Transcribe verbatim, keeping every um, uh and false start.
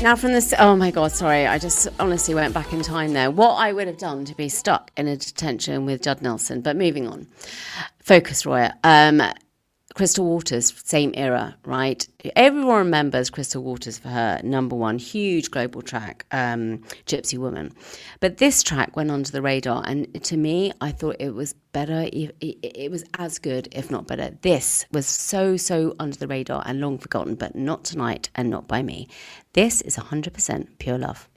Now from this, oh my God, sorry, I just honestly went back in time there. What I would have done to be stuck in a detention with Judd Nelson, but moving on. Focusrite, um, Crystal Waters, same era, right? Everyone remembers Crystal Waters for her number one huge global track, um, Gypsy Woman. But this track went under the radar, and to me, I thought it was better. It, it, it was as good, if not better. This was so, so under the radar and long forgotten, but not tonight and not by me. This is one hundred percent Pure Love.